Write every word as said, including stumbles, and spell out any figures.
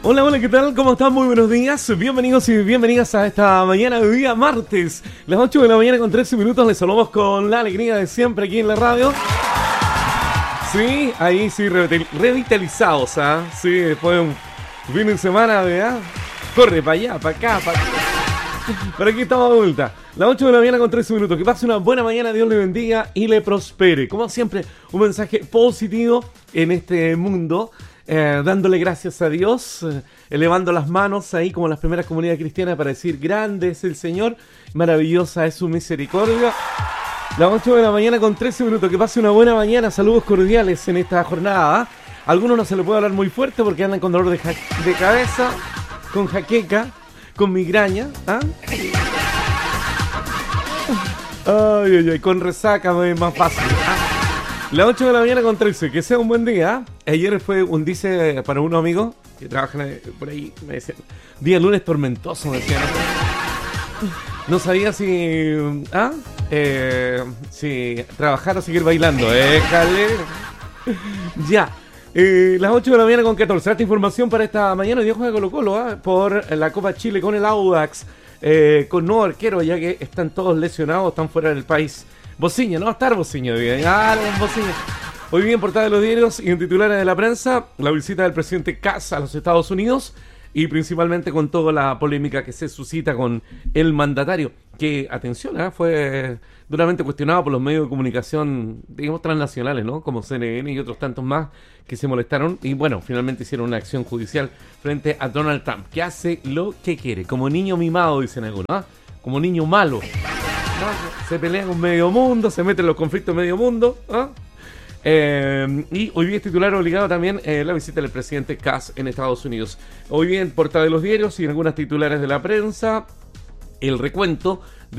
Hola, hola, ¿qué tal? ¿Cómo están? Muy buenos días. Bienvenidos y bienvenidas a esta mañana de día martes. Las ocho de la mañana con trece minutos. Les saludamos con la alegría de siempre aquí en la radio. Sí, ahí sí, revitalizados, ¿ah? ¿eh? Sí, después de un fin de semana de... ¿ah? Corre para allá, para acá, para acá. Pero aquí estamos de vuelta. Las ocho de la mañana con trece minutos. Que pase una buena mañana, Dios le bendiga y le prospere. Como siempre, un mensaje positivo en este mundo. Eh, dándole gracias a Dios, eh, elevando las manos ahí como las primeras comunidades cristianas para decir: grande es el Señor, maravillosa es su misericordia. Las ocho de la mañana con trece minutos, que pase una buena mañana, saludos cordiales en esta jornada. ¿eh? A algunos no se les puede hablar muy fuerte porque andan con dolor de, ja- de cabeza, con jaqueca, con migraña. ¿eh? Ay, ay, ay, con resaca es más fácil. ¿eh? Las ocho de la mañana con trece, que sea un buen día. Ayer fue un dice para unos amigos que trabajan por ahí, me decían, día lunes tormentoso, me decían. No sabía si, ¿ah? Eh, si trabajar o seguir bailando. Déjale. Ya. Eh, las ocho de la mañana con catorce. Esta información para esta mañana. Hoy día juega Colo Colo, ¿eh? Por la Copa Chile con el Audax. Eh, con nuevo arquero, ya que están todos lesionados, están fuera del país. Bociña, no va a estar Bociña hoy día. Ah, Bociña. Hoy día en portada de los diarios y en titulares de la prensa, la visita del presidente Kast a los Estados Unidos y principalmente con toda la polémica que se suscita con el mandatario, que, atención, ¿eh? fue duramente cuestionado por los medios de comunicación, digamos, transnacionales, ¿no? Como C N N y otros tantos más que se molestaron y, bueno, finalmente hicieron una acción judicial frente a Donald Trump, que hace lo que quiere, como niño mimado, dicen algunos, ¿eh? Como niño malo. ¿no? Se pelea con medio mundo, se mete en los conflictos medio mundo, ¿eh? Eh, y hoy día es titular obligado también eh, la visita del presidente Kast en Estados Unidos. Hoy día en portada de los diarios y en algunas titulares de la prensa, el recuento